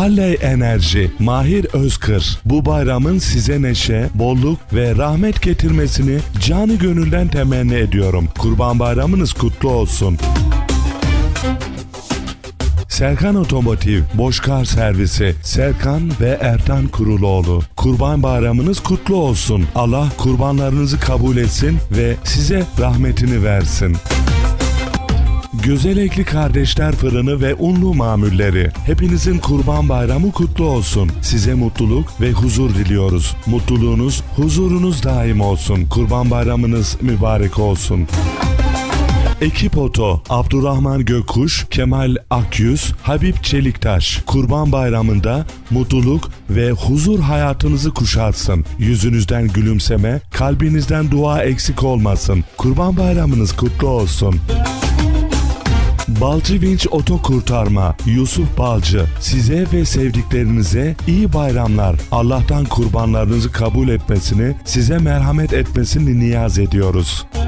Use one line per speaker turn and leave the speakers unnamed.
Halley Enerji, Mahir Özkır. Bu bayramın size neşe, bolluk ve rahmet getirmesini canı gönülden temenni ediyorum. Kurban Bayramınız kutlu olsun. Serkan Otomotiv, Boşkar Servisi, Serkan ve Ertan Kuruloğlu. Kurban Bayramınız kutlu olsun. Allah kurbanlarınızı kabul etsin ve size rahmetini versin. Gözelekli Kardeşler Fırını ve Unlu Mamulleri. Hepinizin Kurban Bayramı kutlu olsun. Size mutluluk ve huzur diliyoruz. Mutluluğunuz, huzurunuz daim olsun. Kurban Bayramınız mübarek olsun. Ekip Oto, Abdurrahman Gökkuş, Kemal Akyüz, Habib Çeliktaş. Kurban Bayramı'nda mutluluk ve huzur hayatınızı kuşatsın. Yüzünüzden gülümseme, kalbinizden dua eksik olmasın. Kurban Bayramınız kutlu olsun. Balcı Vinç Oto Kurtarma, Yusuf Balcı. Size ve sevdiklerinize iyi bayramlar. Allah'tan kurbanlarınızı kabul etmesini, size merhamet etmesini niyaz ediyoruz.